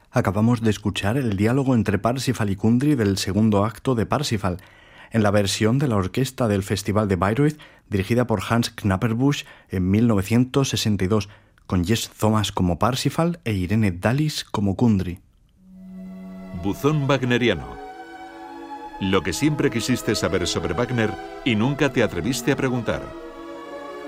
Acabamos de escuchar el diálogo entre Parsifal y Kundry del segundo acto de Parsifal, en la versión de la orquesta del Festival de Bayreuth, dirigida por Hans Knapperbusch en 1962, con Jess Thomas como Parsifal e Irene Dallis como Kundry. Buzón wagneriano. Lo que siempre quisiste saber sobre Wagner y nunca te atreviste a preguntar.